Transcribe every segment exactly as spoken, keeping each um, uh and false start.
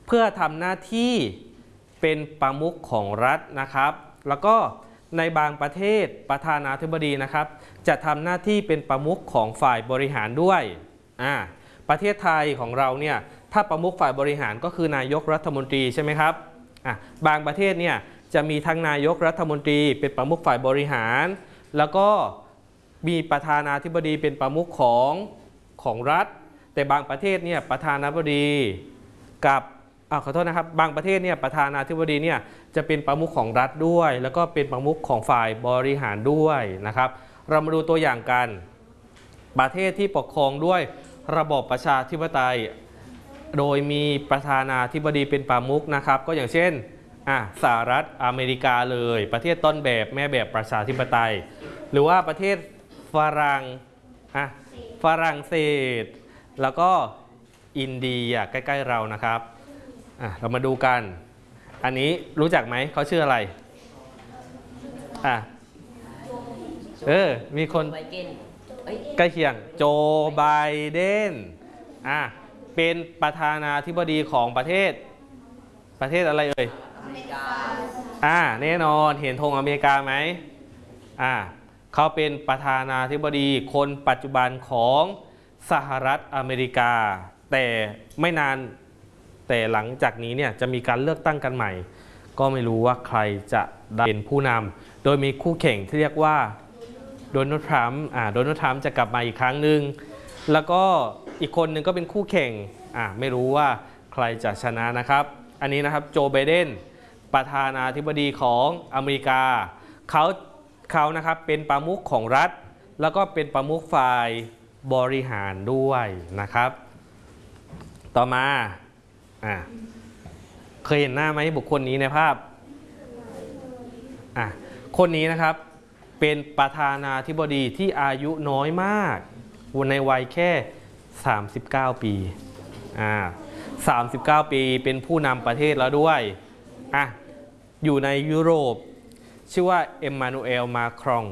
พื่อทำหน้าที่เป็นประมุขของรัฐนะครับแล้วก็ในบางประเทศประธานาธิบดีนะครับจะทำหน้าที่เป็นประมุขของฝ่ายบริหารด้วยอ่าประเทศไทยของเราเนี่ยถ้าประมุขฝ่ายบริหารก็คือนายกรัฐมนตรีใช่ไหมครับอ่ะบางประเทศเนี่ยจะมีทั้งนายกรัฐมนตรีเป็นประมุขฝ่ายบริหารแล้วก็มีประธานาธิบดีเป็นประมุขของของรัฐแต่บางประเทศเนี่ยประธานาธิบดีกับอ่าขอโทษนะครับบางประเทศเนี่ยประธานาธิบดีเนี่ยจะเป็นประมุขของรัฐด้วยแล้วก็เป็นประมุขของฝ่ายบริหารด้วยนะครับเรามาดูตัวอย่างกันประเทศที่ปกครองด้วยระบบประชาธิปไตยโดยมีประธานาธิบดีเป็นประมุขนะครับก็อย่างเช่นอ่ะสหรัฐอเมริกาเลยประเทศต้นแบบแม่แบบประชาธิปไตยหรือว่าประเทศฝรั่งอ่ะฝรั่งเศสแล้วก็อินเดียใกล้ๆเรานะครับอ่ะเรามาดูกันอันนี้รู้จักไหมเขาชื่ออะไรอ่ะเออมีคนใกล้เคียงโจไบเดนอ่ะเป็นประธานาธิบดีของประเทศประเทศอะไรเอ่ยอเมริกาอ่าแน่นอนเห็นธงอเมริกาไหมอ่าเขาเป็นประธานาธิบดีคนปัจจุบันของสหรัฐอเมริกาแต่ไม่นานแต่หลังจากนี้เนี่ยจะมีการเลือกตั้งกันใหม่ก็ไม่รู้ว่าใครจะเป็นผู้นำโดยมีคู่แข่งที่เรียกว่าโดนัลด์ทรัมป์อ่าโดนัลด์ทรัมป์จะกลับมาอีกครั้งหนึ่งแล้วก็อีกคนหนึ่งก็เป็นคู่แข่งอ่าไม่รู้ว่าใครจะชนะนะครับอันนี้นะครับโจไบเดนประธานาธิบดีของอเมริกาเขาเขานะครับเป็นประมุขของรัฐแล้วก็เป็นประมุขฝ่ายบริหารด้วยนะครับต่อมาอ่าเคยเห็นหน้าไหมบุคคลนี้ในภาพอ่ะคนนี้นะครับเป็นประธานาธิบดีที่อายุน้อยมากในวัยแค่สามสิบเก้าปีอ่าสามสิบเก้าปีเป็นผู้นำประเทศแล้วด้วยอ่ะอยู่ในยุโรปชื่อว่าเอ็มมานูเอลมาครอง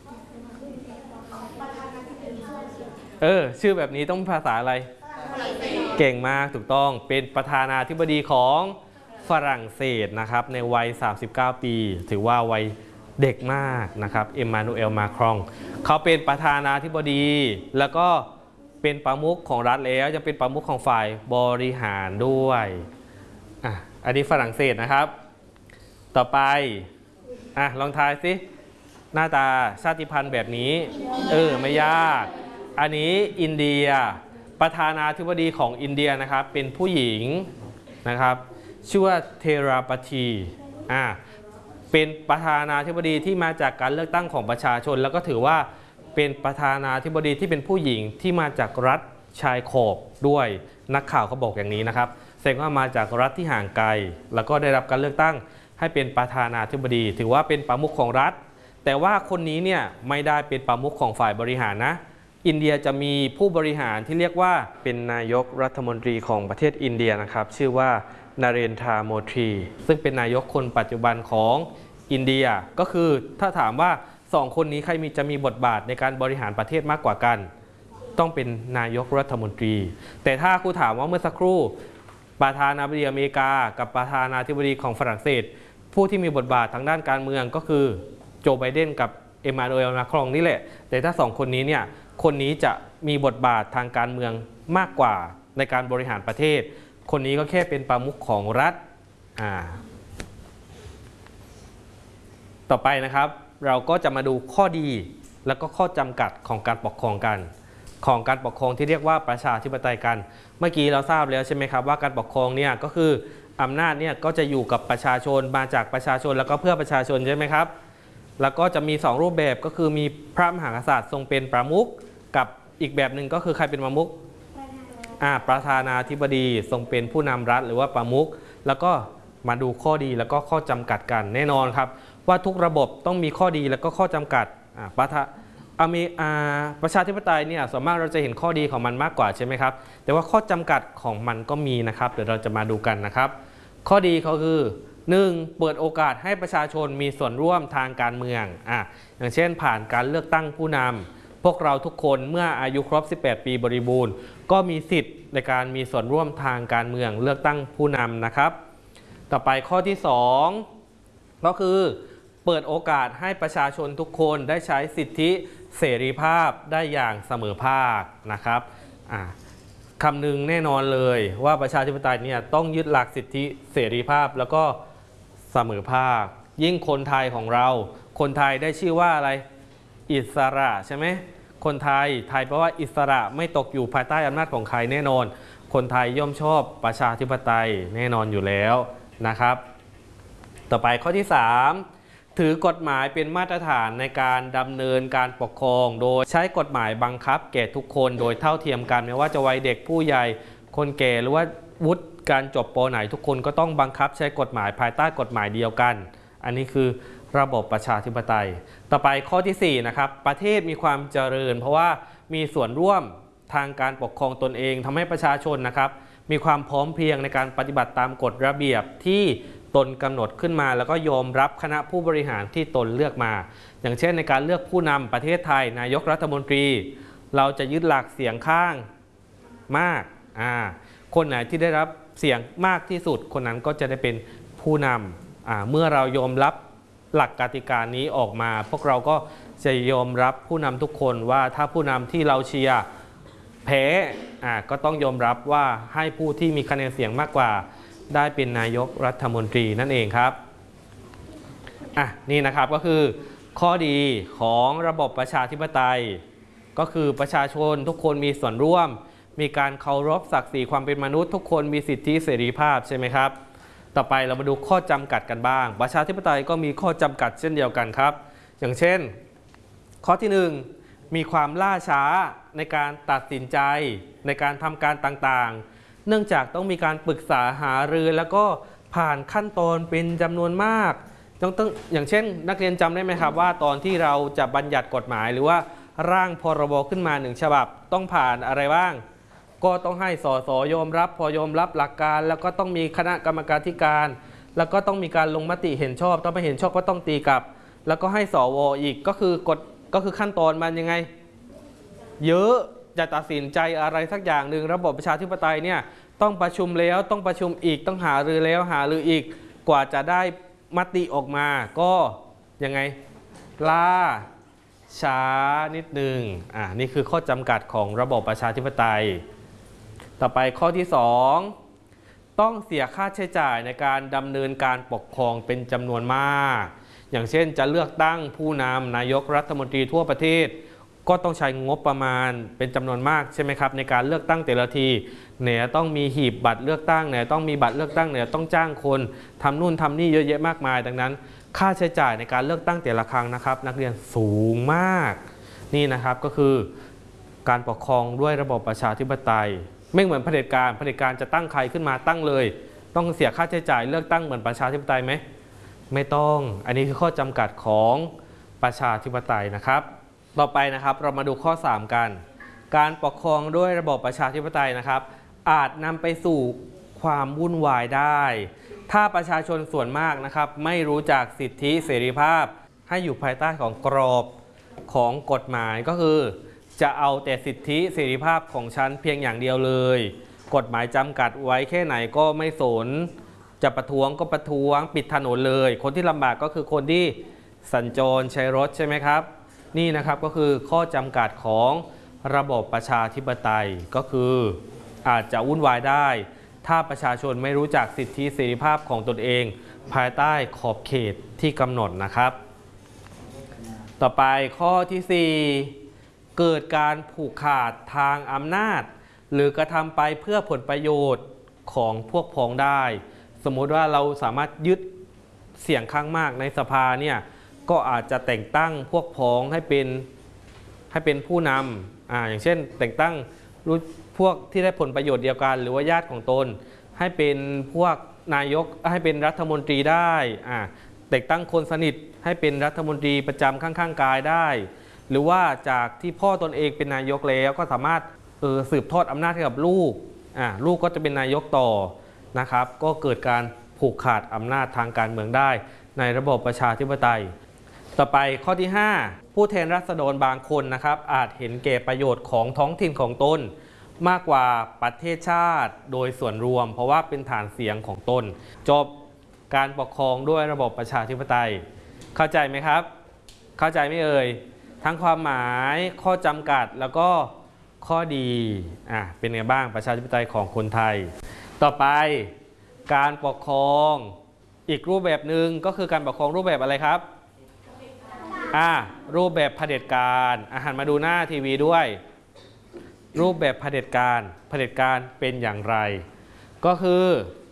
เออชื่อแบบนี้ต้องภาษาอะไรเก่งมากถูกต้องเป็นประธานาธิบดีของฝรั่งเศสนะครับในวัยสามสิบเก้าปีถือว่าวัยเด็กมากนะครับเอ็มมานูเอลมาครองเขาเป็นประธานาธิบดีแล้วก็เป็นประมุขของรัฐแล้วจะเป็นประมุขของฝ่ายบริหารด้วยอ่ะอันนี้ฝรั่งเศสนะครับต่อไปอ่ะลองทายสิหน้าตาชาติพันธุ์แบบนี้เออไม่ยากอันนี้อินเดียประธานาธิบดีของอินเดียนะครับเป็นผู้หญิงนะครับชื่อว่าเทราปทีอ่าเป็นประธานาธิบดีที่มาจากการเลือกตั้งของประชาชนแล้วก็ถือว่าเป็นประธานาธิบดีที่เป็นผู้หญิงที่มาจากรัฐชายขอบด้วยนักข่าวเขาบอกอย่างนี้นะครับแสดงว่ามาจากรัฐที่ห่างไกลแล้วก็ได้รับการเลือกตั้งให้เป็นประธานาธิบดีถือว่าเป็นประมุขของรัฐแต่ว่าคนนี้เนี่ยไม่ได้เป็นประมุขของฝ่ายบริหารนะอินเดียจะมีผู้บริหารที่เรียกว่าเป็นนายกรัฐมนตรีของประเทศอินเดียนะครับชื่อว่านาเรนทราโมทรีซึ่งเป็นนายกคนปัจจุบันของอินเดียก็คือถ้าถามว่าสองคนนี้ใครมีจะมีบทบาทในการบริหารประเทศมากกว่ากันต้องเป็นนายกรัฐมนตรีแต่ถ้าครูถามว่าเมื่อสักครู่ประธานาธิบดีอเมริกากับประธานาธิบดีของฝรั่งเศสผู้ที่มีบทบาททางด้านการเมืองก็คือโจไบเดนกับเอ็มมานูเอลมาครองนี่แหละแต่ถ้าสองคนนี้เนี่ยคนนี้จะมีบทบาททางการเมืองมากกว่าในการบริหารประเทศคนนี้ก็แค่เป็นประมุขของรัฐอ่าต่อไปนะครับเราก็จะมาดูข้อดีแล้วก็ข้อจำกัดของการปกครองกันของการปกครองที่เรียกว่าประชาธิปไตยกันเมื่อกี้เราทราบแล้วใช่ไหมครับว่าการปกครองเนี่ยก็คืออำนาจเนี่ยก็จะอยู่กับประชาชนมาจากประชาชนแล้วก็เพื่อประชาชนใช่ไหมครับแล้วก็จะมีสองรูปแบบก็คือมีพระมหากษัตริย์ทรงเป็นประมุขกับอีกแบบหนึ่งก็คือใครเป็นประมุขอ่าประธานาธิบดีทรงเป็นผู้นำรัฐหรือว่าประมุขแล้วก็มาดูข้อดีแล้วก็ข้อจำกัดกันแน่นอนครับว่าทุกระบบต้องมีข้อดีแล้วก็ข้อจำกัดอ่าประธาอเมอ่าประชาธิปไตยเนี่ยส่วนมากเราจะเห็นข้อดีของมันมากกว่าใช่ไหมครับแต่ว่าข้อจำกัดของมันก็มีนะครับเดี๋ยวเราจะมาดูกันนะครับข้อดีเขาคือหนึ่งเปิดโอกาสให้ประชาชนมีส่วนร่วมทางการเมืองอ่ะอย่างเช่นผ่านการเลือกตั้งผู้นำพวกเราทุกคนเมื่ออายุครบสิบแปดปีบริบูรณ์ก็มีสิทธิ์ในการมีส่วนร่วมทางการเมืองเลือกตั้งผู้นำนะครับต่อไปข้อที่สองก็คือเปิดโอกาสให้ประชาชนทุกคนได้ใช้สิทธิเสรีภาพได้อย่างเสมอภาคนะครับคำนึงแน่นอนเลยว่าประชาธิปไตยเนี่ยต้องยึดหลักสิทธิเสรีภาพแล้วก็เสมอภาคยิ่งคนไทยของเราคนไทยได้ชื่อว่าอะไรอิสระใช่ไหมคนไทยไทยแปลว่าอิสระไม่ตกอยู่ภายใต้อำนาจของใครแน่นอนคนไทยย่อมชอบประชาธิปไตยแน่นอนอยู่แล้วนะครับต่อไปข้อที่สามถือกฎหมายเป็นมาตรฐานในการดำเนินการปกครองโดยใช้กฎหมายบังคับแก่ทุกคนโดยเท่าเทียมกันไม่ว่าจะวัยเด็กผู้ใหญ่คนแก่หรือว่าวุฒิการจบป.ไหนทุกคนก็ต้องบังคับใช้กฎหมายภายใต้กฎหมายเดียวกันอันนี้คือระบบประชาธิปไตยต่อไปข้อที่สี่นะครับประเทศมีความเจริญเพราะว่ามีส่วนร่วมทางการปกครองตนเองทำให้ประชาชนนะครับมีความพร้อมเพรียงในการปฏิบัติตามกฎระเบียบที่ตนกำหนดขึ้นมาแล้วก็ยอมรับคณะผู้บริหารที่ตนเลือกมาอย่างเช่นในการเลือกผู้นำประเทศไทยนายกรัฐมนตรีเราจะยึดหลักเสียงข้างมากอ่าคนไหนที่ได้รับเสียงมากที่สุดคนนั้นก็จะได้เป็นผู้นำอ่าเมื่อเรายอมรับหลักกติกานี้ออกมาพวกเราก็จะยอมรับผู้นำทุกคนว่าถ้าผู้นำที่เราเชียร์แพ้อ่าก็ต้องยอมรับว่าให้ผู้ที่มีคะแนนเสียงมากกว่าได้เป็นนายกรัฐมนตรีนั่นเองครับอ่ะนี่นะครับก็คือข้อดีของระบบประชาธิปไตยก็คือประชาชนทุกคนมีส่วนร่วมมีการเคารพศักดิ์ศรีความเป็นมนุษย์ทุกคนมีสิทธิเสรีภาพใช่ไหมครับต่อไปเรามาดูข้อจำกัดกันบ้างประชาธิปไตยก็มีข้อจำกัดเช่นเดียวกันครับอย่างเช่นข้อที่หนึ่งมีความล่าช้าในการตัดสินใจในการทำการต่างๆเนื่องจากต้องมีการปรึกษาหารือแล้วก็ผ่านขั้นตอนเป็นจำนวนมากต้องต้องอย่างเช่นนักเรียนจำได้ไหมครับว่าตอนที่เราจะบัญญัติกฎหมายหรือว่าร่างพรบขึ้นมาหนึ่งฉบับต้องผ่านอะไรบ้างก็ต้องให้สสยอมรับพอยอมรับหลักการแล้วก็ต้องมีคณะกรรมการการแล้วก็ต้องมีการลงมติเห็นชอบต้องไม่เห็นชอบก็ต้องตีกลับแล้วก็ให้สวอีกก็คือกฎก็คือขั้นตอนมันยังไงเยอะจะตัดสินใจอะไรสักอย่างหนึ่งระบบประชาธิปไตยเนี่ยต้องประชุมแล้วต้องประชุมอีกต้องหารือแล้วหารืออีกกว่าจะได้มติออกมาก็ยังไงล่าช้านิดนึงอ่านี่คือข้อจำกัดของระบบประชาธิปไตยต่อไปข้อที่สองต้องเสียค่าใช้จ่ายในการดำเนินการปกครองเป็นจำนวนมากอย่างเช่นจะเลือกตั้งผู้นำนายกรัฐมนตรีทั่วประเทศก็ต้องใช้งบประมาณเป็นจำนวนมากใช่ไหมครับในการเลือกตั้งแต่ละทีเนี่ยต้องมีหีบบัตรเลือกตั้งเนี่ยต้องมีบัตรเลือกตั้งเนี่ยต้องจ้างคนทำนู่นทำนี่เยอะแยะมากมายดังนั้นค่าใช้จ่ายในการเลือกตั้งแต่ละครั้งนะครับนักเรียนสูงมากนี่นะครับก็คือการปกครองด้วยระบบประชาธิปไตยไม่เหมือนเผด็จการเผด็จการจะตั้งใครขึ้นมาตั้งเลยต้องเสียค่าใช้จ่ายเลือกตั้งเหมือนประชาธิปไตยไหมไม่ต้องอันนี้คือข้อจำกัดของประชาธิปไตยนะครับต่อไปนะครับเรามาดูข้อสามกันการปกครองด้วยระบบประชาธิปไตยนะครับอาจนำไปสู่ความวุ่นวายได้ถ้าประชาชนส่วนมากนะครับไม่รู้จักสิทธิเสรีภาพให้อยู่ภายใต้ของกรอบของกฎหมายก็คือจะเอาแต่สิทธิเสรีภาพของฉันเพียงอย่างเดียวเลยกฎหมายจำกัดไว้แค่ไหนก็ไม่สนจะประท้วงก็ประท้วงปิดถนนเลยคนที่ลำบากก็คือคนที่สัญจรใช้รถใช่ไหมครับนี่นะครับก็คือข้อจำกัดของระบบประชาธิปไตยก็คืออาจจะวุ่นวายได้ถ้าประชาชนไม่รู้จักสิทธิเสรีภาพของตนเองภายใต้ขอบเขตที่กำหนดนะครับต่อไปข้อที่สี่เกิดการผูกขาดทางอำนาจหรือกระทำไปเพื่อผลประโยชน์ของพวกพ้องได้สมมุติว่าเราสามารถยึดเสียงข้างมากในสภาเนี่ยก็อาจจะแต่งตั้งพวกพ้องให้เป็นให้เป็นผู้นำอ่าอย่างเช่นแต่งตั้งรู้พวกที่ได้ผลประโยชน์เดียวกันหรือว่าญาติของตนให้เป็นพวกนายกให้เป็นรัฐมนตรีได้อ่าแต่งตั้งคนสนิทให้เป็นรัฐมนตรีประจำข้างๆกายได้หรือว่าจากที่พ่อตนเองเป็นนายกแล้วก็สามารถเออสืบทอดอำนาจให้กับลูกอ่าลูกก็จะเป็นนายกต่อนะครับก็เกิดการผูกขาดอำนาจทางการเมืองได้ในระบบประชาธิปไตยต่อไปข้อที่ห้าผู้แทนราษฎรบางคนนะครับอาจเห็นแก่ประโยชน์ของท้องถิ่นของตนมากกว่าประเทศชาติโดยส่วนรวมเพราะว่าเป็นฐานเสียงของตนจบการปกครองด้วยระบบประชาธิปไตยเข้าใจไหมครับเข้าใจไหมเอ่ยทั้งความหมายข้อจำกัดแล้วก็ข้อดีอ่ะเป็นไงบ้างประชาธิปไตยของคนไทยต่อไปการปกครองอีกรูปแบบหนึ่งก็คือการปกครองรูปแบบอะไรครับอ่ารูปแบบเผด็จการอาหารมาดูหน้าทีวีด้วยรูปแบบเผด็จการเผด็จการเป็นอย่างไรก็คือ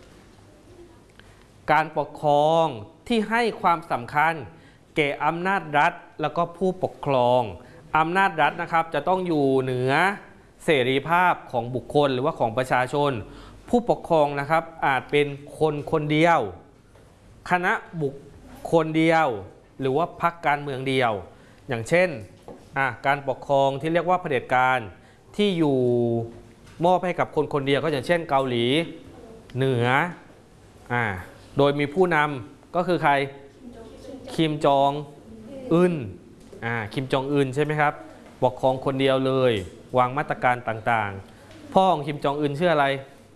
การปกครองที่ให้ความสำคัญแก่อำนาจรัฐแล้วก็ผู้ปกครองอำนาจรัฐนะครับจะต้องอยู่เหนือเสรีภาพของบุคคลหรือว่าของประชาชนผู้ปกครองนะครับอาจเป็นคนคนเดียวคณะบุคคลเดียวหรือว่าพรรคการเมืองเดียวอย่างเช่นการปกครองที่เรียกว่าเผด็จการที่อยู่มอบให้กับคนคนเดียวก็อย่างเช่นเกาหลีเหนืออ่าโดยมีผู้นำก็คือใครคิมจองอึนอ่าคิมจองอึนใช่ไหมครับปกครองคนเดียวเลยวางมาตรการต่างๆพ่อของคิมจองอึนชื่ออะไร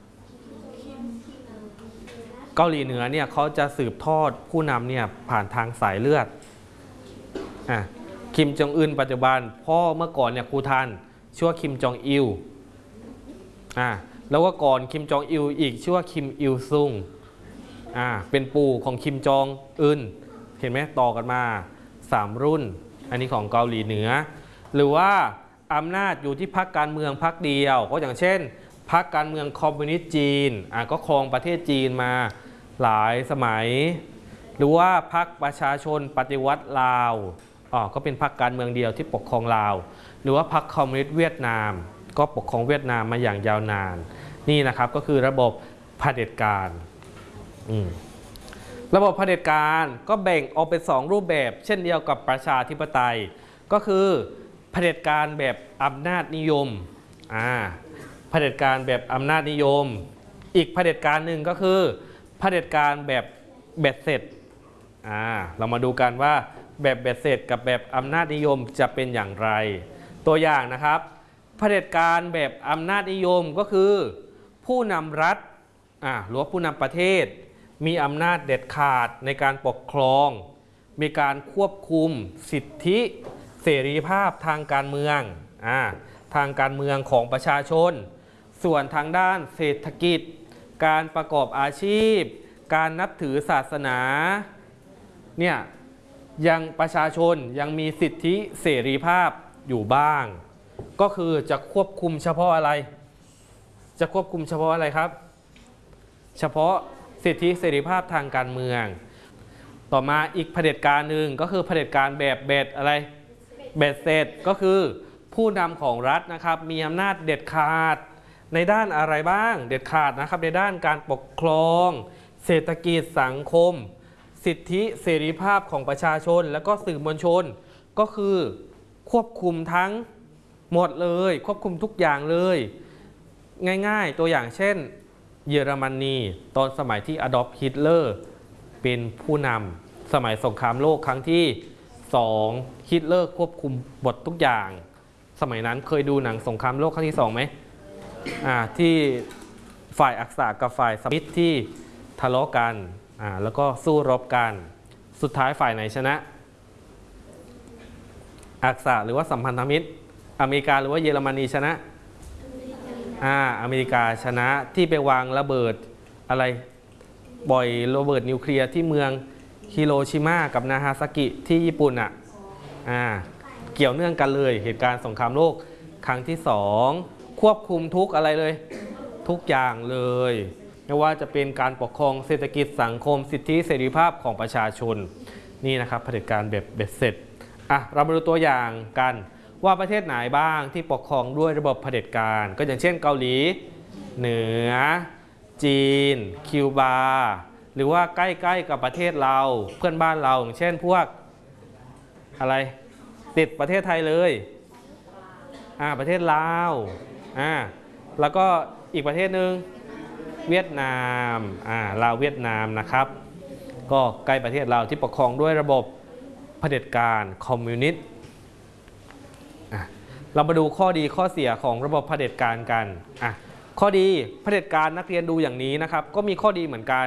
เกาหลีเหนือเนี่ยเขาจะสืบทอดผู้นำเนี่ยผ่านทางสายเลือดอ่ะคิมจองอึนปัจจุบันพ่อเมื่อก่อนเนี่ยครูทันชื่อว่าคิมจองอิลอ่ะแล้วก็ก่อนคิมจองอิลอีกชื่อว่าคิมอิลซุงอ่ะเป็นปู่ของคิมจองอึนเห็นไหมต่อกันมาสามรุ่นอันนี้ของเกาหลีเหนือหรือว่าอำนาจอยู่ที่พรรคการเมืองพรรคเดียวก็อย่างเช่นพรรคการเมืองคอมมิวนิสต์จีนอ่ะก็ครองประเทศจีนมาหลายสมัยหรือว่าพรรคประชาชนปฏิวัติลาวอ๋อก็เป็นพรรคการเมืองเดียวที่ปกครองลาวหรือว่าพรรคคอมมิวนิสต์เวียดนามก็ปกครองเวียดนามมาอย่างยาวนานนี่นะครับก็คือระบบเผด็จการระบบเผด็จการก็แบ่งออกเป็นสองรูปแบบเช่นเดียวกับประชาธิปไตยก็คือเผด็จการแบบอำนาจนิยมอ่าเผด็จการแบบอำนาจนิยมอีกเผด็จการหนึ่งก็คือเผด็จการแบบเบ็ดเสร็จอ่าเรามาดูกันว่าแบบเบ็ดเสร็จกับแบบอำนาจนิยมจะเป็นอย่างไรตัวอย่างนะครับเผด็จการแบบอำนาจนิยมก็คือผู้นำรัฐอ่าหรือว่าผู้นำประเทศมีอำนาจเด็ดขาดในการปกครองมีการควบคุมสิทธิเสรีภาพทางการเมืองอ่าทางการเมืองของประชาชนส่วนทางด้านเศรษฐกิจการประกอบอาชีพการนับถือศาสนาเนี่ยยังประชาชนยังมีสิทธิเสรีภาพอยู่บ้างก็คือจะควบคุมเฉพาะอะไรจะควบคุมเฉพาะอะไรครับเฉพาะสิทธิเสรีภาพทางการเมืองต่อมาอีกเผด็จการหนึ่งก็คือเผด็จการแบบเบ็ดอะไรเบ็ดเสร็จก็คือผู้นำของรัฐนะครับมีอำนาจเด็ดขาดในด้านอะไรบ้างเด็ดขาดนะครับในด้านการปกครองเศรษฐกิจสังคมสิทธิเสรีภาพของประชาชนและก็สื่อมวลชนก็คือควบคุมทั้งหมดเลยควบคุมทุกอย่างเลยง่ายๆตัวอย่างเช่นเยอรมนีตอนสมัยที่อดอล์ฟฮิตเลอร์เป็นผู้นำสมัยสงครามโลกครั้งที่สองฮิตเลอร์ควบคุมหมดทุกอย่างสมัยนั้นเคยดูหนังสงครามโลกครั้งที่สองไหมอ่าที่ฝ่ายอักษะกับฝ่ายสมิธที่ทะเลาะกันอ่าแล้วก็สู้รบกันสุดท้ายฝ่ายไหนชนะอักษะหรือว่าสัมพันธมิตรอเมริกาหรือว่าเยอรมนีชนะอ่าอเมริกาชนะที่ไปวางระเบิดอะไรบ่อยระเบิดนิวเคลียร์ที่เมืองฮิโรชิมากับนาฮาซากิที่ญี่ปุ่นอ่ะอ่าเกี่ยวเนื่องกันเลยเหตุการณ์สงครามโลกครั้งที่สองควบคุมทุกอะไรเลยทุกอย่างเลยไม่ว่าจะเป็นการปกครองเศรษฐกิจสังคมสิทธิเสรีภาพของประชาชนนี่นะครับเผด็จการแบบเบ็ดเสร็จอ่ะเรามาดูตัวอย่างกันว่าประเทศไหนบ้างที่ปกครองด้วยระบบเผด็จการก็อย่างเช่นเกาหลีเหนือจีนคิวบาหรือว่าใกล้ๆกับประเทศเราเพื่อนบ้านเราอย่างเช่นพวกอะไรติดประเทศไทยเลยอ่าประเทศลาวอ่าแล้วก็อีกประเทศหนึ่งเวียดนามอ่าลาวเวียดนามนะครับก็ใกล้ประเทศเราที่ปกครองด้วยระบบเผด็จการคอมมิวนิสต์เรามาดูข้อดีข้อเสียของระบบเผด็จการกันอ่ะข้อดีเผด็จการนักเรียนดูอย่างนี้นะครับก็มีข้อดีเหมือนกัน